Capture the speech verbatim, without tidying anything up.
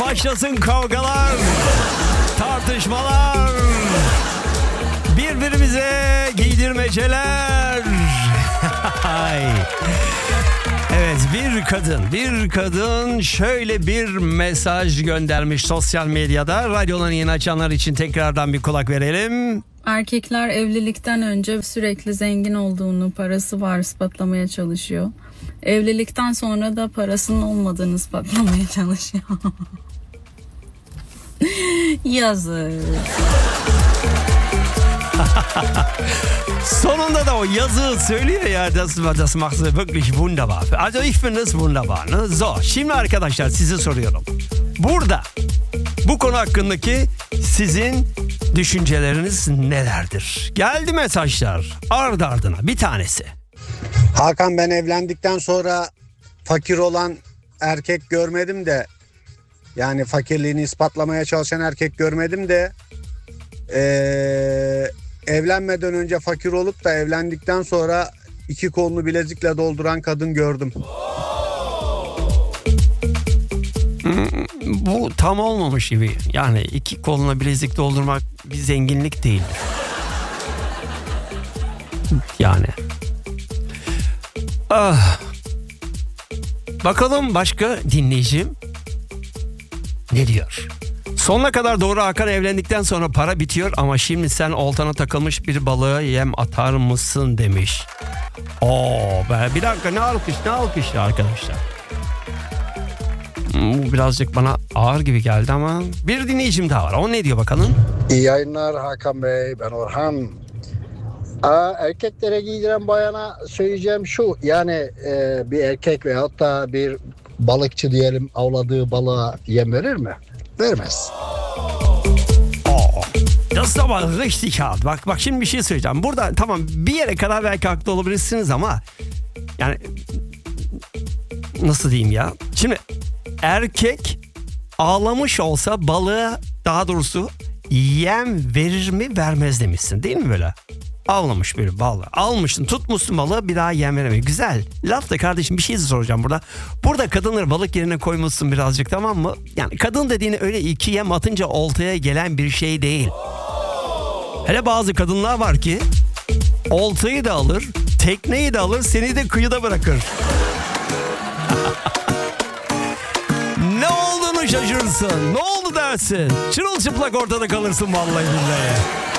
başlasın kavgalar, tartışmalar, birbirimize giydirmeceler. Evet, bir kadın, bir kadın şöyle bir mesaj göndermiş sosyal medyada. Radyoların yeni açanlar için tekrardan bir kulak verelim. Erkekler evlilikten önce sürekli zengin olduğunu, parası var ispatlamaya çalışıyor. Evlilikten sonra da parasının olmadığını ispatlamaya çalışıyor. Yazık. Sonunda da o yazı söylüyor ya, das, das macht sie wirklich wunderbar. Also ich finde es wunderbar. Ne? So, şimdi arkadaşlar size soruyorum. Burada bu konu hakkındaki sizin düşünceleriniz nelerdir? Geldi mesajlar ardı ardına, bir tanesi. Hakan, ben evlendikten sonra fakir olan erkek görmedim de, yani fakirliğini ispatlamaya çalışan erkek görmedim de ee, evlenmeden önce fakir olup da evlendikten sonra iki kolunu bilezikle dolduran kadın gördüm. Bu tam olmamış gibi. Yani iki koluna bilezik doldurmak bir zenginlik değildir. Yani. Ah. Bakalım başka dinleyicim ne diyor? Sonuna kadar doğru Hakan, evlendikten sonra para bitiyor ama şimdi sen oltana takılmış bir balığa yem atar mısın demiş. Oo, be, bir dakika, ne alkış ne alkış arkadaşlar. Bu birazcık bana ağır gibi geldi ama bir dinleyicim daha var. O ne diyor bakalım? İyi yayınlar Hakan Bey, ben Orhan. Aa, erkeklere giydiren bayana söyleyeceğim şu, yani e, bir erkek veyahut da bir balıkçı diyelim avladığı balığa yem verir mi? Vermez. Oh, das ist aber richtig hart. Bak bak şimdi bir şey söyleyeceğim. Burada tamam, bir yere kadar belki haklı olabilirsiniz ama yani nasıl diyeyim ya? Şimdi erkek ağlamış olsa balığa, daha doğrusu yem verir mi vermez demişsin değil mi böyle? Avlamış bir balığı. Almışsın, tutmuşsun balığı, bir daha yem veremiyor. Güzel. Laf da kardeşim, bir şey soracağım burada. Burada kadınları balık yerine koymuşsun birazcık, tamam mı? Yani kadın dediğin öyle iki yem atınca oltaya gelen bir şey değil. Hele bazı kadınlar var ki oltayı da alır, tekneyi de alır, seni de kıyıda bırakır. Ne olduğunu şaşırırsın. Ne oldu dersin. Çırılçıplak ortada kalırsın vallahi billahi.